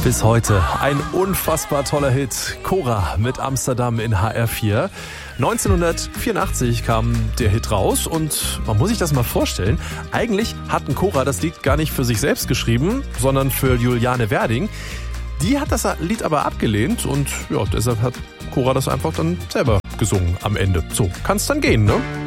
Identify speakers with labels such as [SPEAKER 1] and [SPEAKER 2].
[SPEAKER 1] Bis heute ein unfassbar toller Hit. Cora mit Amsterdam in HR4. 1984 kam der Hit raus und man muss sich das mal vorstellen. Eigentlich hatten Cora das Lied gar nicht für sich selbst geschrieben, sondern für Juliane Werding. Die hat das Lied aber abgelehnt und ja, deshalb hat Cora das einfach dann selber gesungen am Ende. So kann's dann gehen, ne?